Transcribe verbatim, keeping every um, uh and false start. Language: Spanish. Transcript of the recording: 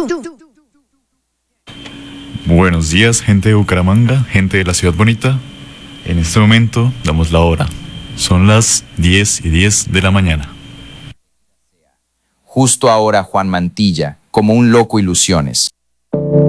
Buenos días, gente de Bucaramanga, gente de la ciudad bonita. En este momento damos la hora. Son las diez y diez de la mañana. Justo ahora Juan Mantilla, como un loco ilusiones.